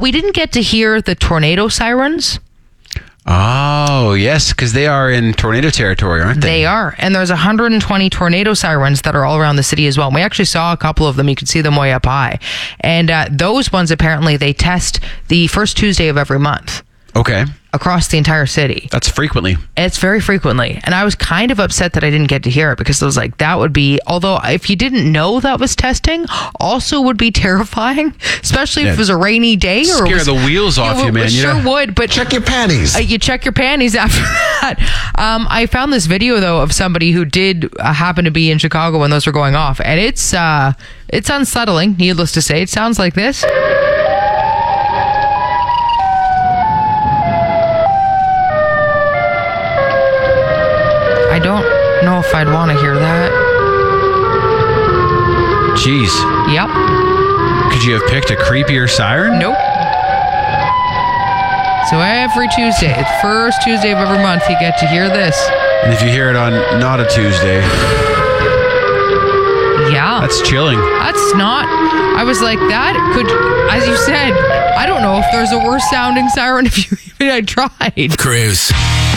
we didn't get to hear the tornado sirens. Oh, yes, because they are in tornado territory, aren't they? They are. And there's 120 tornado sirens that are all around the city as well. We actually saw a couple of them. You can see them way up high. And those ones, apparently, they test the first Tuesday of every month. Okay. Across the entire city. That's frequently. It's very frequently. And I was kind of upset that I didn't get to hear it because I was like, that would be, although if you didn't know that was testing, also would be terrifying, especially if it was a rainy day. Or Scare the wheels off you, man. Sure would, but check your panties. You check your panties after that. I found this video, though, of somebody who did happen to be in Chicago when those were going off. And it's unsettling, needless to say. It sounds like this. I don't know if I'd want to hear that. Jeez. Yep. Could you have picked a creepier siren? Nope. So every Tuesday, the first Tuesday of every month, you get to hear this. And if you hear it on not a Tuesday... Yeah. That's chilling. That's not... I was like, that could... As you said, I don't know if there's a worse sounding siren if you even tried. Cruise.